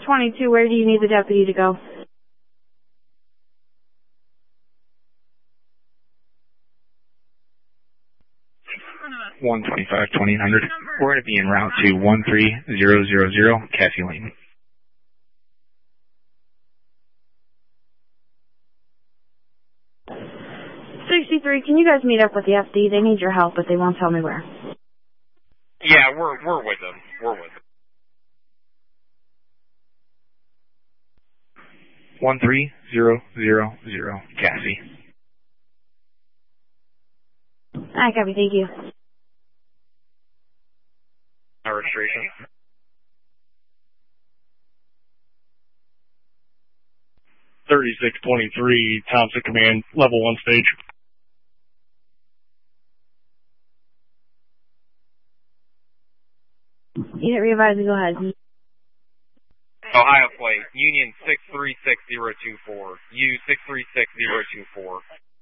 22, where do you need the deputy to go? One 2800. We're going to be en route to 13000 Cassie Lane. 63, can you guys meet up with the FD? They need your help, but they won't tell me where. Yeah, we're with them. We're with them. 13000 Cassie. I copy, thank you. Registration. 3623, Thompson Command, level 1 stage. Unit revise and go ahead. Ohio plate, Union 636024. U 636024.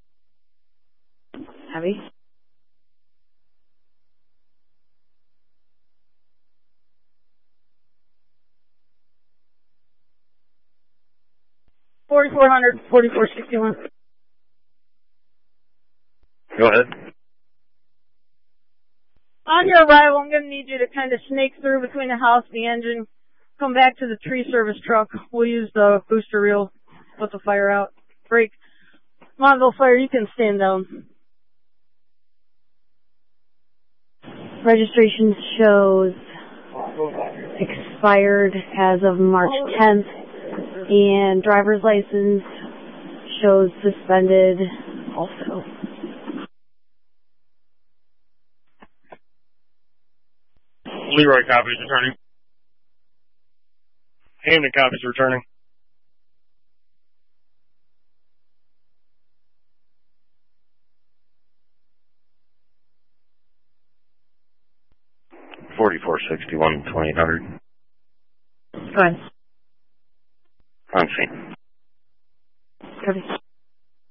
Heavy. $4,400, 4461. Go ahead. On your arrival, I'm going to need you to kind of snake through between the house and the engine. Come back to the tree service truck. We'll use the booster reel. Put the fire out. Brake. Monville Fire, you can stand down. Registration shows expired as of March 10th, and driver's license shows suspended also. Leroy copies returning. Hamden copies returning. $4461, 2800. Go ahead. On scene. Copy.